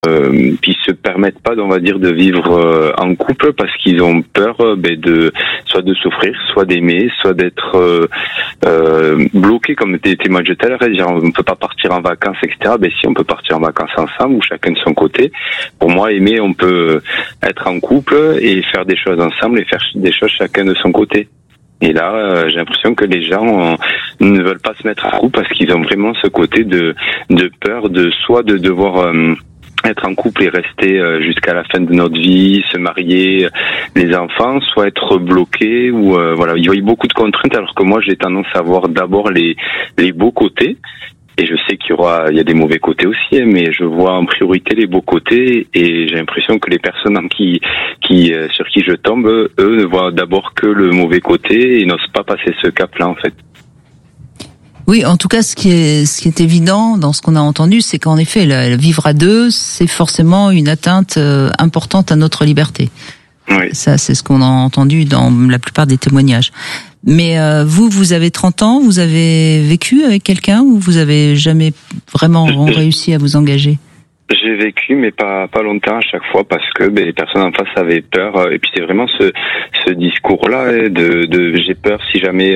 puis se permettent pas, on va dire, de vivre en couple parce qu'ils ont peur de soit de souffrir, soit d'aimer, soit d'être bloqués, comme tu témoignes tout à l'heure, dire on peut pas partir en vacances, etc. Si on peut partir en vacances ensemble ou chacun de son côté. Pour moi, aimer, on peut être en couple et faire des choses ensemble et faire des choses chacun de son côté. Et là, j'ai l'impression que les gens ne veulent pas se mettre en couple parce qu'ils ont vraiment ce côté de peur de soit de devoir être en couple et rester jusqu'à la fin de notre vie, se marier, les enfants, soit être bloqué ou voilà, il y a beaucoup de contraintes alors que moi j'ai tendance à voir d'abord les beaux côtés. Et je sais qu'il y a des mauvais côtés aussi, mais je vois en priorité les beaux côtés et j'ai l'impression que les personnes sur qui je tombe, eux ne voient d'abord que le mauvais côté et n'osent pas passer ce cap-là en fait. Oui, en tout cas, ce qui est évident dans ce qu'on a entendu, c'est qu'en effet, vivre à deux, c'est forcément une atteinte importante à notre liberté. Oui. Ça, c'est ce qu'on a entendu dans la plupart des témoignages. Mais vous avez 30 ans, vous avez vécu avec quelqu'un ou vous avez jamais vraiment réussi à vous engager ? J'ai vécu, mais pas longtemps à chaque fois, parce que les personnes en face avaient peur. Et puis c'est vraiment ce discours-là de j'ai peur si jamais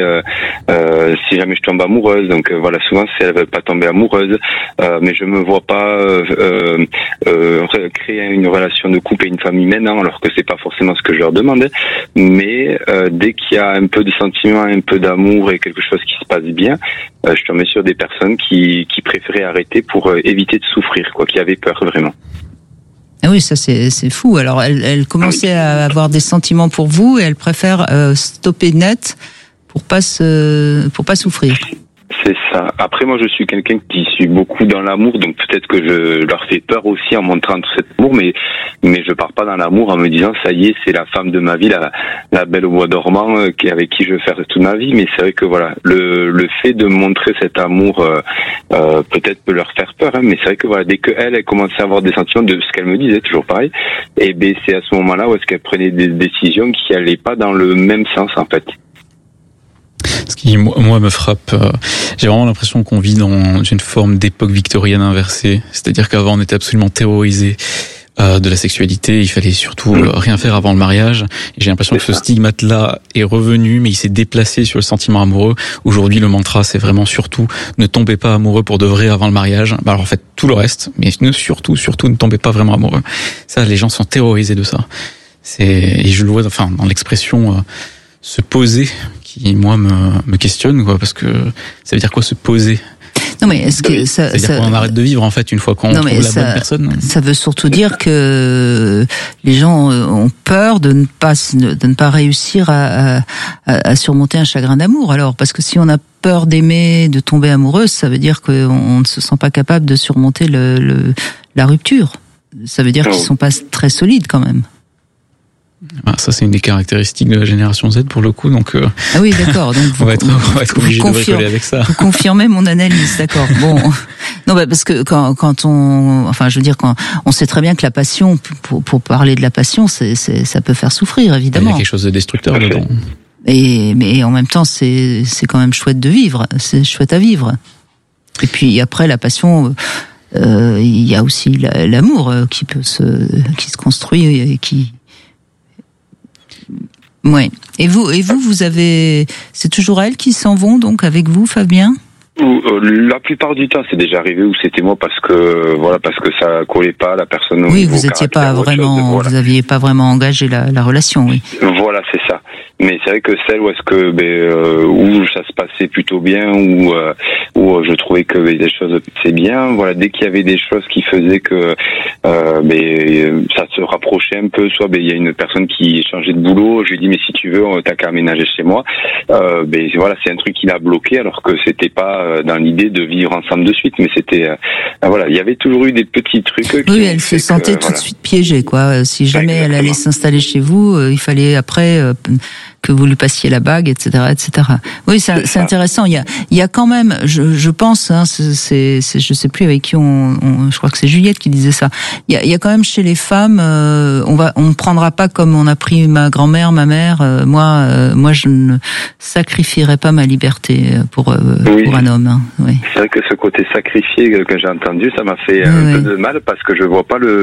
je tombe amoureuse. Donc voilà, souvent c'est elle veut pas tomber amoureuse, mais je me vois pas créer une relation de couple et une famille maintenant, alors que c'est pas forcément ce que je leur demandais. Mais dès qu'il y a un peu de sentiment, un peu d'amour et quelque chose qui se passe bien, je tombais sur des personnes qui préféraient arrêter pour éviter de souffrir, qui avaient peur vraiment. Ah oui, ça c'est fou. Alors elle commençait à avoir des sentiments pour vous et elle préfère stopper net pour pas souffrir. C'est ça. Après, moi, je suis quelqu'un qui suis beaucoup dans l'amour, donc peut-être que je leur fais peur aussi en montrant tout cet amour, mais je pars pas dans l'amour en me disant ça y est, c'est la femme de ma vie, la belle au bois dormant, avec qui je veux faire toute ma vie. Mais c'est vrai que voilà, le fait de montrer cet amour, peut-être peut leur faire peur, hein, mais c'est vrai que voilà, dès qu'elle commençait à avoir des sentiments de ce qu'elle me disait, toujours pareil, et c'est à ce moment-là où est-ce qu'elle prenait des décisions qui allaient pas dans le même sens en fait. Ce qui, moi, me frappe, j'ai vraiment l'impression qu'on vit dans une forme d'époque victorienne inversée. C'est-à-dire qu'avant, on était absolument terrorisé de la sexualité. Il fallait surtout rien faire avant le mariage. Et j'ai l'impression que ce stigmate-là est revenu, mais il s'est déplacé sur le sentiment amoureux. Aujourd'hui, le mantra, c'est vraiment surtout ne tombez pas amoureux pour de vrai avant le mariage. Alors, en fait, tout le reste, mais surtout, ne tombez pas vraiment amoureux. Ça, les gens sont terrorisés de ça. Et je le vois, dans l'expression se poser, qui moi me questionne, parce que ça veut dire quoi se poser? Non mais est-ce que ça veut dire qu'on arrête de vivre en fait une fois qu'on trouve la bonne personne? Ça veut surtout dire que les gens ont peur de ne pas réussir à surmonter un chagrin d'amour. Alors parce que si on a peur d'aimer, de tomber amoureuse, ça veut dire qu'on ne se sent pas capable de surmonter la rupture. Ça veut dire qu'ils sont pas très solides quand même. Ah, ça c'est une des caractéristiques de la génération Z pour le coup, donc ah oui d'accord, donc on va être obligé de bricoler avec ça. Vous confirmez mon analyse, d'accord. Bon, non parce que quand on sait très bien que la passion, pour parler de la passion, ça peut faire souffrir évidemment. Il y a quelque chose de destructeur dedans. Mais en même temps c'est quand même chouette de vivre, c'est chouette à vivre. Et puis après la passion. Il y a aussi l'amour qui se construit et qui. Ouais. Et vous avez, c'est toujours elles qui s'en vont donc avec vous, Fabien? La plupart du temps, c'est déjà arrivé où c'était moi parce que ça collait pas, la personne. Oui, vous étiez pas vraiment, vous aviez pas vraiment engagé la relation, oui. Voilà, c'est ça. Mais c'est vrai que celle où est-ce que où ça se passait plutôt bien, où je trouvais que des choses c'est bien. Voilà, dès qu'il y avait des choses qui faisaient que ça se rapprochait un peu. Soit il y a une personne qui changeait de boulot, je lui dis mais si tu veux, t'as qu'à aménager chez moi. Voilà, c'est un truc qui l'a bloqué alors que c'était pas dans l'idée de vivre ensemble de suite, mais c'était voilà, il y avait toujours eu des petits trucs. Oui, elle se sentait tout de suite piégée, quoi. Si jamais elle allait s'installer chez vous, il fallait après que vous lui passiez la bague, etc., etc. Oui, c'est intéressant. Il y a quand même, je pense, hein, je sais plus avec qui je crois que c'est Juliette qui disait ça. Il y a quand même chez les femmes, on prendra pas comme on a pris ma grand-mère, ma mère. Moi, je ne sacrifierai pas ma liberté pour un homme. Hein. Oui. C'est vrai que ce côté sacrifié que j'ai entendu, ça m'a fait un peu de mal parce que je vois pas